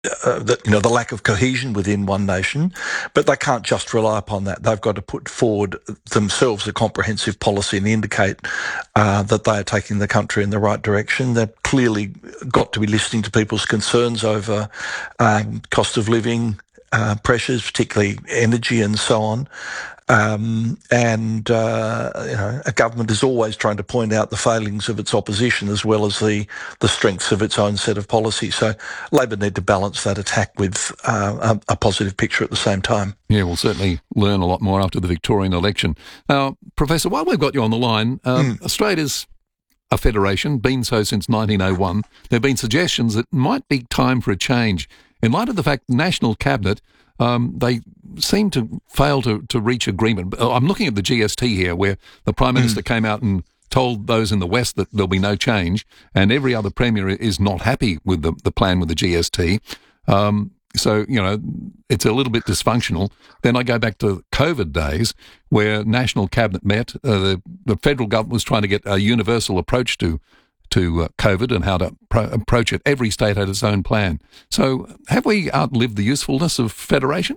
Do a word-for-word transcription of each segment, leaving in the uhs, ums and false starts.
uh, the, you know, the lack of cohesion within one nation, but they can't just rely upon that. They've got to put forward themselves a comprehensive policy and indicate uh, that they are taking the country in the right direction. They've clearly got to be listening to people's concerns over um, cost of living uh, pressures, particularly energy and so on. Um, and, uh, you know, a government is always trying to point out the failings of its opposition as well as the, the strengths of its own set of policies. So Labor need to balance that attack with uh, a, a positive picture at the same time. Yeah, we'll certainly learn a lot more after the Victorian election. Now, Professor, while we've got you on the line, um, mm. Australia's a federation, been so since nineteen oh one. There have been suggestions that it might be time for a change. In light of the fact the National Cabinet, um, they seem to fail to, to reach agreement. I'm looking at the G S T here, where the Prime Minister mm. came out and told those in the West that there'll be no change, and every other Premier is not happy with the, the plan with the G S T. Um, so, you know, it's a little bit dysfunctional. Then I go back to COVID days where National Cabinet met. Uh, the, the federal government was trying to get a universal approach to to uh, COVID and how to pro- approach it. Every state had its own plan. So have we outlived the usefulness of federation?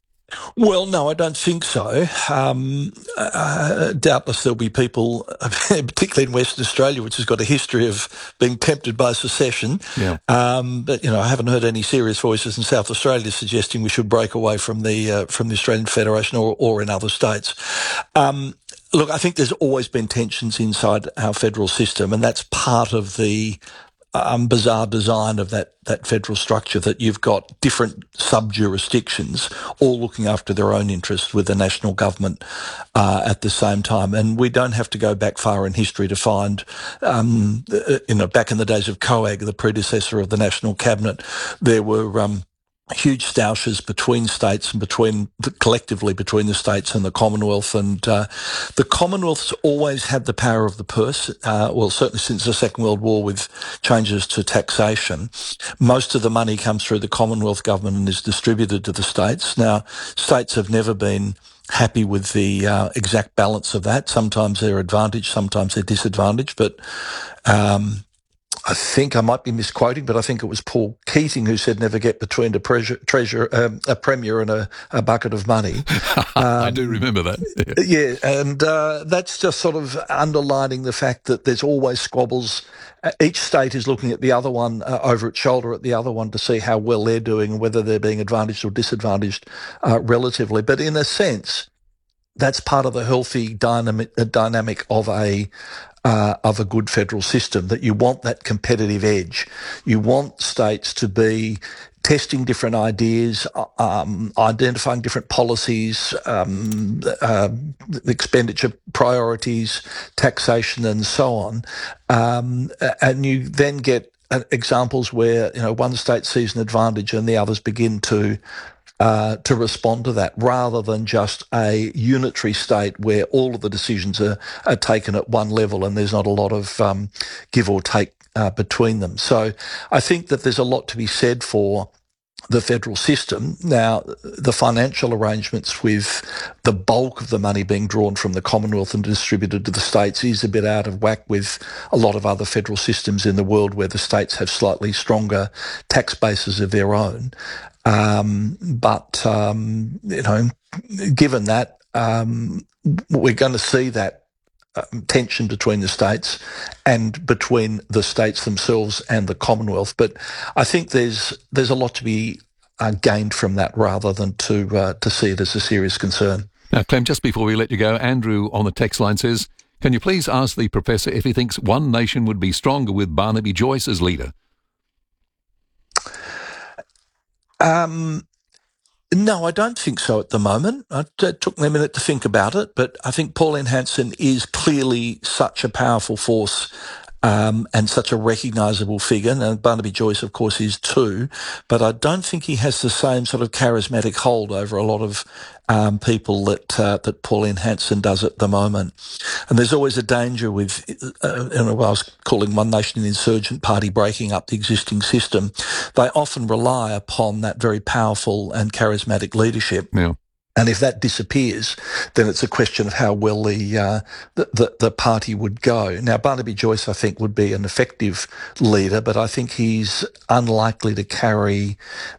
Well, no, I don't think so. Um, uh, doubtless there'll be people, particularly in Western Australia, which has got a history of being tempted by secession. Yeah. Um, but, you know, I haven't heard any serious voices in South Australia suggesting we should break away from the uh, from the Australian Federation or, or in other states. Um, look, I think there's always been tensions inside our federal system, and that's part of the Um, bizarre design of that, that federal structure, that you've got different sub-jurisdictions all looking after their own interests with the national government uh, at the same time. And we don't have to go back far in history to find, um, you know, back in the days of COAG, the predecessor of the National Cabinet, there were um, huge stoushes between states and between collectively between the states and the Commonwealth, and uh, the Commonwealth's always had the power of the purse. Uh, well, certainly since the Second World War, with changes to taxation, most of the money comes through the Commonwealth government and is distributed to the states. Now, states have never been happy with the uh, exact balance of that. Sometimes they're advantaged, sometimes they're disadvantaged, but um, I think I might be misquoting, but I think it was Paul Keating who said never get between a, treasure, treasure, um, a premier and a, a bucket of money. Um, I do remember that. Yeah, yeah and uh, that's just sort of underlining the fact that there's always squabbles. Uh, each state is looking at the other one uh, over its shoulder at the other one to see how well they're doing and whether they're being advantaged or disadvantaged uh, relatively. But in a sense, that's part of the healthy dynamic, uh, dynamic of a Uh, of a good federal system, that you want that competitive edge. You want states to be testing different ideas, um, identifying different policies, um, uh, expenditure priorities, taxation and so on. Um, and you then get uh, examples where, you know, one state sees an advantage and the others begin to Uh, to respond to that, rather than just a unitary state where all of the decisions are, are taken at one level and there's not a lot of um, give or take uh, between them. So I think that there's a lot to be said for the federal system. Now, the financial arrangements with the bulk of the money being drawn from the Commonwealth and distributed to the states is a bit out of whack with a lot of other federal systems in the world where the states have slightly stronger tax bases of their own. Um, but, um, you know, given that, um, we're going to see that Um, tension between the states and between the states themselves and the Commonwealth. But I think there's there's a lot to be uh, gained from that, rather than to uh, to see it as a serious concern. Now, Clem, just before we let you go, Andrew on the text line says, can you please ask the professor if he thinks one nation would be stronger with Barnaby Joyce as leader? Um. No, I don't think so at the moment. It took me a minute to think about it, but I think Pauline Hanson is clearly such a powerful force um, and such a recognisable figure. And Barnaby Joyce, of course, is too, but I don't think he has the same sort of charismatic hold over a lot of um, people that uh, that Pauline Hanson does at the moment. And there's always a danger with, uh, you know, I was calling One Nation an insurgent party breaking up the existing system. They often rely upon that very powerful and charismatic leadership. Yeah. And if that disappears, then it's a question of how well the, uh, the, the the party would go. Now, Barnaby Joyce, I think, would be an effective leader, but I think he's unlikely to carry